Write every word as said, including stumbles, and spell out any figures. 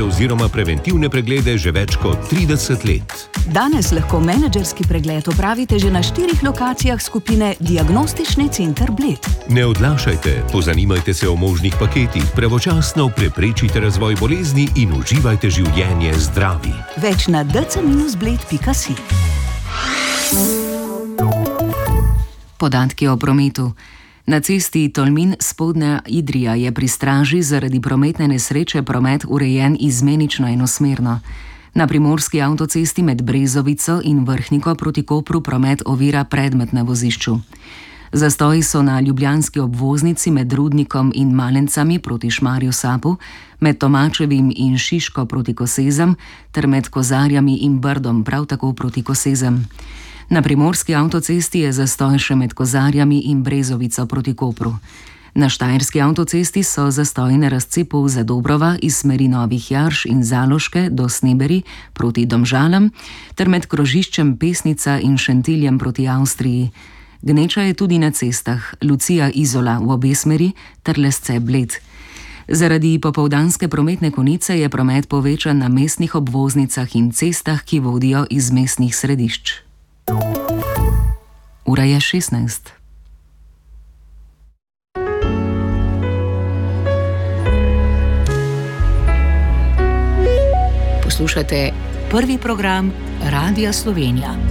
oziroma preventivne preglede že več kot trideset let. Danes lahko menedžerski pregled opravite že na štirih lokacijah skupine Diagnostični center Bled. Ne odlašajte, pozanimajte se o možnih paketih, pravočasno preprečite razvoj bolezni in uživajte življenje zdravi. Več na d c dash bled pika si. Podatki o prometu. Na cesti Tolmin-Spodnja Idrija je pri Straži zaradi prometne nesreče promet urejen izmenično enosmerno. Na primorski avtocesti med Brezovico in Vrhniko proti Kopru promet ovira predmet na vozišču. Zastoji so na ljubljanski obvoznici med Rudnikom in Malencami proti Šmarju Sapu, med Tomačevim in Šiško proti Kosezam ter med Kozarjami in Brdom prav tako proti Kosezam. Na primorski avtocesti je zastoj še med Kozarjami in Brezovico proti Kopru. Na štajerski avtocesti so zastoji na razcepu Zadobrova iz smeri Novih Jarš in Zaloške do Sneberi proti Domžalam ter med krožiščem Pesnica in Šentiljem proti Avstriji. Gneča je tudi na cestah Lucija Izola v obe smeri ter Lesce Bled. Zaradi popoldanske prometne konice je promet povečan na mestnih obvoznicah in cestah, ki vodijo iz mestnih središč. Ura je šestnajst. Poslušate prvi program Radia Slovenija.